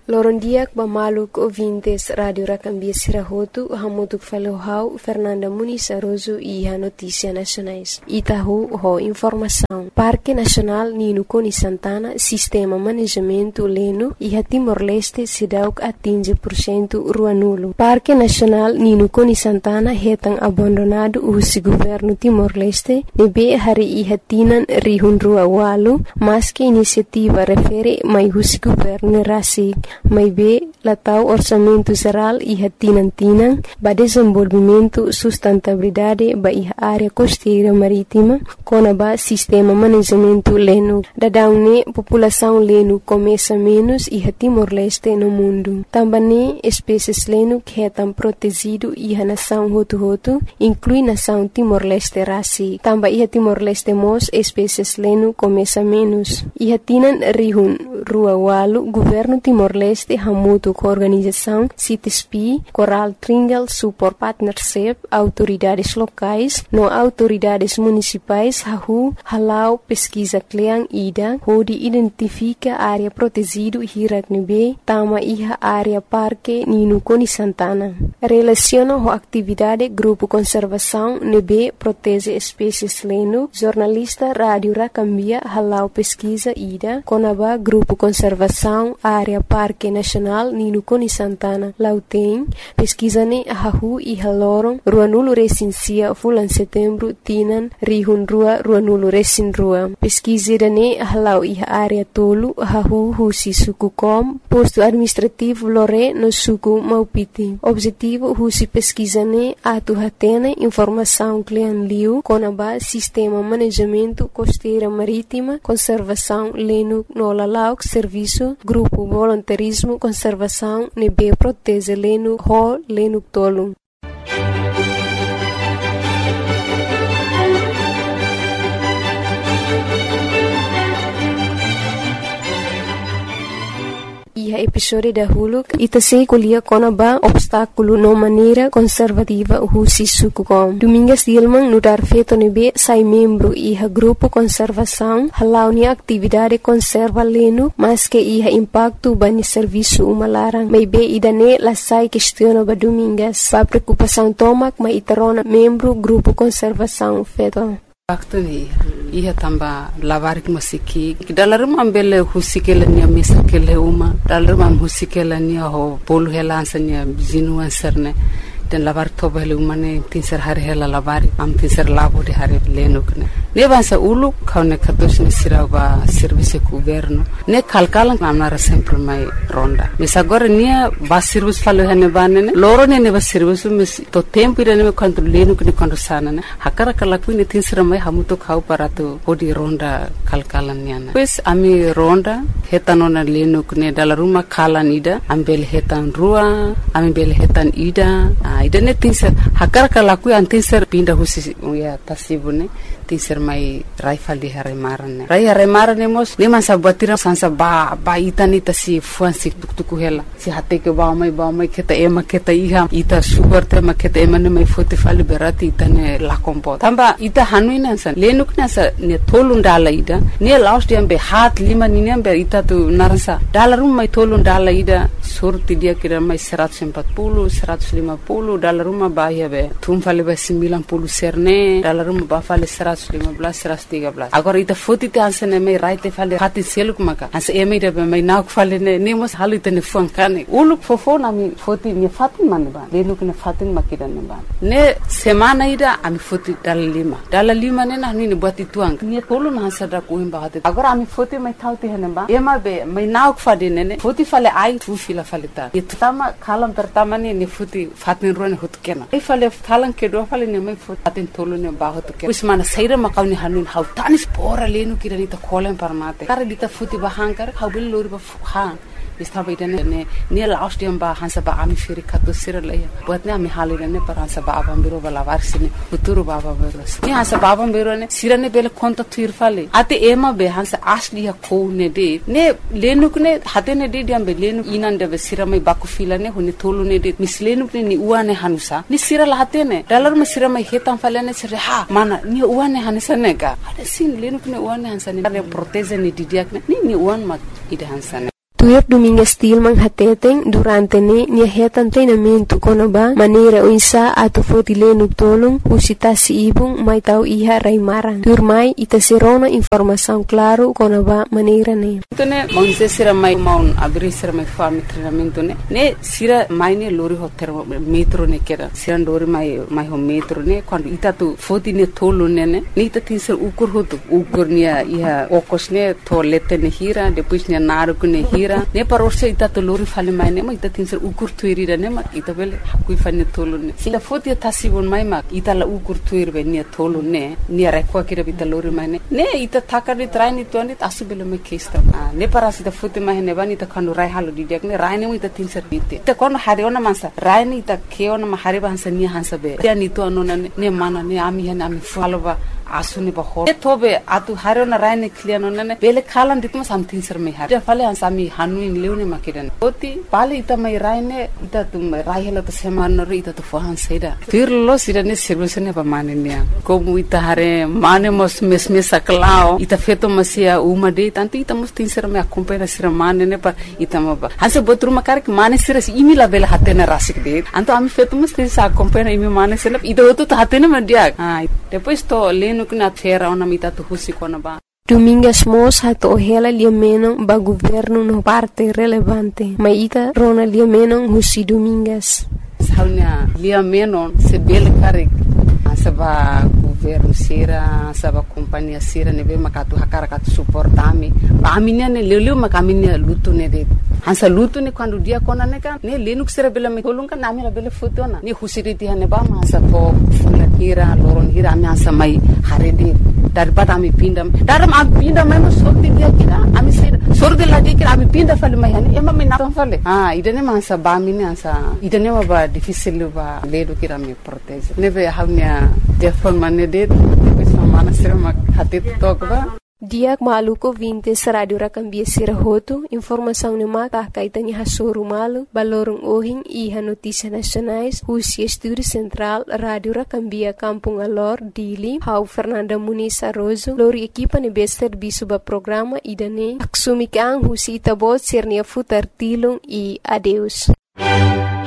Lorondiak Bamaluk ouvintes Rádio Racambia Sirahotu, Hamutuk Falohau, Fernanda Muniz Aroso e a Notícia Nacionais. Itahu, ho informação. Parque Nacional Nino Coni Santana, Sistema Manejamento Leno e a Timor-Leste Sidauk atinge % rua nulo. Parque Nacional Nino Coni Santana retan abandonado o governo Timor-Leste, nebe hari ihatinan rihun rua walu, mas que iniciativa refere mai o governo rasik. Mai be latau orçamento geral e tinang ba desenvolvimento sustentabilidade ba área costeira marítima com ba sistema manejamento leno. Dadaune população leno começa menos e Timor-Leste no mundo. Também espécies leno que estão protegido e a nação Hutu inclui nação Timor-Leste rasi. Também Timor-Leste mos espécies leno começa menos. E tinan rihun rua walu governo Timor-Leste hamutu com organização CITESP, Coral Tringal Support Partnership, autoridades locais, no autoridades municipais, halau pesquisa kleang ida, onde identifica área protegida hirak nebe, tama iha área parque Nino Coni Santana. Relaciona a atividade grupo conservação nebe protege espécies leno, jornalista Rádio Racambia halau pesquisa ida, conaba grupo conservação área Parque Nacional Nino Coni Santana. Lautém, pesquisa-ne ahahu e haloron, rua nulo recensia fulan setembro, tinan, rihun rua nulo recin rua. Pesquisa-ne halau e área tolo, ahahu husi suku kom, posto administrativo lore no suku maupiti. Objetivo husi pesquisa-ne atu hatene informação klean liu, conaba sistema manejamento costeira marítima, conservação leno no lalauk serviço, grupo voluntarismo conservação nebe protege leno ho leno tolo. E a episódio da Huluk itase kulia konaba obstáculo no maneira conservativa husi sukukom. Domingas Dilman nudar feto nebe sai membro e a grupo conservação halau ni atividade conserva leno mas que iha impacto bani serviço umalarang. May be idane la sai questiona ba domingas. Ba preocupação tomak ma itarona membro grupo conservação feto. Waktu ni ia tamba lavarik masiki dalam ambele husikela ni misakele uma dalam husikela ni ho polu helansanya zinu anserne dan lavar tobele umane tinser hari hela lavari am tinser labo de hari lenukne ne bansa ulu kaune kados ni siraba service governo ne kalkalan amnara sempre mai ronda misagora nia ba service falo hene banene loro ne ba service mis to tempo ire ne kanto lenukne kanto sana ne hakara kalaku ne tinser mai hamuto khau parato odi ronda kalkalan niana pues ami ronda hetanona lenukne dalaruma kalan ida ambel hetan rua ambel hetan ida idane tinser hakar kalaku an tinser pinda husi ya tasibune tinser mai raifal di hare marane mos ne man sabatira sansa ba itani tasi fuansi tuku hela si hate ke ba mai keta iha ita sugar te maketa emane mai fote fali berati itane la kompo tamba ita hanuina san lenukna sa ne tolun dala ida ne last yambe hat lima ninembe ita tu narasa dalarum mai tolun dala ida surti dia kira mai 140 150 dalam rumah bahaya be tum fale be 90 serne dalam rumah ba fale 115 113 agora ita foti te ansene mai raite fale hati seluk maka as eme de be mai nak fale ne mos halite ne funkane uluk fofo na mi foti ni fatin man ba lenuk ne fatin makidan ba ne semana ida ami foti dala lima ne na ni buat tuang ni tolu na sada ko imba hati agora ami foti mai thauti hene ba ema be mai nak fade ne foti fale ai tu fila fale ta itama kalam pertama ni foti fatin ruan hutkena ifale thalang ke do fale ne mai fatin tolu ne ba hutkena usmana saira makauni hanun hau tanis pora lenu kirani ta kholen parmate kar dita foti ba hankar khawbil lori ba ha istaba idane ne last yam ba hansa ba ami firi khato siralaya buatne ami halire ne par hansa ba abam biro bala varsine uturu baba beros ni hansa baba biro ne sirane bele konta thir fale ate ema be hansa asli ya ko ne de ne lenuk ne hate ne de diam be lenu inan de siramai baku filane hone tolu ne de mislenuk ne ni uane hanusa ni siral hate ne dalar me siramai hetam fale ne sire ha mana ni uane hanisa ne ga ade sin lenuk ne uane hansa ne proteze ne didiak ne ni uan mak ide hansa ne Tuir Domingas Tilman hateteng durante nia hetan treinamento konaba maneira o insa ato fotile nugtolong usita si ibung mai tau iha raimaran. Tuir mai ita sirona informação claro konaba maneira ne. Tone monse sira mai maun abri sira mai fami treinamento ne sira mai ne lori ho metro ne kera sira lori mai ho metro ne quando ita tu foti ne tolo ne ita tin sir ukur hotu ukur nia iha okos ne tolete ne hira depois ne naruku ne hira ne parorse ita to lori fale mai ne ma ita tin sir ukur tuirira ne ma ita bele hakui fane tolo ne sila foti tasibon mai ma ita la ukur tuir be ne tolo ne rekwa kira bita lori mai ne ita thakari traini to ne asubele me kesta ne parasita foti mai ne bani ta khanu rai halu diak ne rai ne ita tin sir bite ta kono hariona mansa rai ne ita keona ma hariba hansa ni hansa be ya ni to anona ne mana ne ami hana ami faloba asuni ba ho tobe atu hariona rai ne kliano ne bele khalan ditma something sir me har fale hansa ami hanu in leune makidan oti pale ita mai rai ne ita tum rai hela to seman ro ita to fohan seda firlo sida ne sirvusene ba mane ne ko mu ita hare mane mos mesme saklao ita feto masia uma de tanto ita mos tin sir me acompanha sir mane ne pa ita ma ba hansa botru makar ke mane sir imi la bela hatena rasik de anto ami feto mos tin sa acompanha imi mane sir ita oto to hatena ma dia depois to leno que na terra ona mita to husi kona ba Domingas Mos hato hela liamenon ba governo no parte relevante maita rona liamenon husi Domingas saunya liamenon se bele karik saba governo sira saba companhia sira nebe makatu hakara katu suportami aminia ne leleu makaminia lutu ne de hansa lutu ne quando dia kona ne kan ne lenuk sira bela me kolunga namira bela fotona ne husiriti hane ba ma sa ko fula hira loron hira ami hansa mai harede daripada ami pindam daram ami pindam mai sorti dia kira ami sira sorti lagi kira ami pinda fale mai hane ema me na fale idane ma hansa ba mine hansa idane ma ba difficile ba ledo kira me protege nebe haunya telefon mane de depois mana sira mak hatit tokba Diak maluko vintes radio rakambia sirahoto informação ne mata kaitani hasoru malu balorong ohing iha notícia nacionais Husi Estúdio Central Radio Rakambia Kampung Alor Dili Hau Fernanda Muniz Arrozo lori equipa ne bester bisuba programa idane aksumikang Husi itabot sirnia futar tilung e adeus